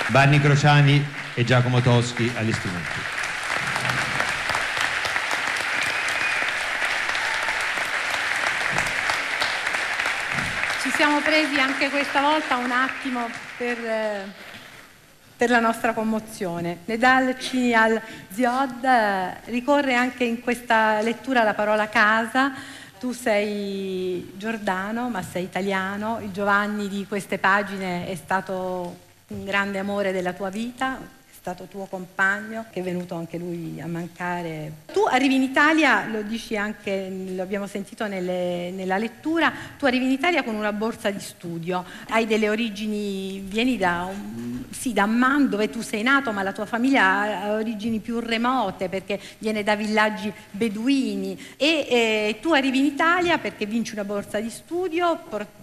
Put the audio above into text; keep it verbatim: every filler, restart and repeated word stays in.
Vanni Crociani e Giacomo Toschi agli strumenti. Ci siamo presi anche questa volta un attimo per, eh, per la nostra commozione. Nedal Cinial Ziod eh, ricorre anche in questa lettura la parola casa. Tu sei giordano, ma sei italiano. Il Giovanni di queste pagine è stato un grande amore della tua vita, è stato tuo compagno, che è venuto anche lui a mancare. Tu arrivi in Italia, lo dici anche, lo abbiamo sentito nelle, nella lettura, tu arrivi in Italia con una borsa di studio, hai delle origini, vieni da, un, sì, da Amman, dove tu sei nato, ma la tua famiglia ha origini più remote perché viene da villaggi beduini e eh, tu arrivi in Italia perché vinci una borsa di studio,